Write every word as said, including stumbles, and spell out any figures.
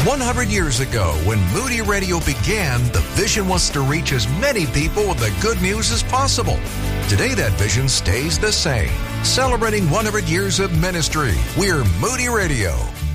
one hundred years ago, when Moody Radio began, the vision was to reach as many people with the good news as possible. Today, that vision stays the same. Celebrating one hundred years of ministry, we're Moody Radio,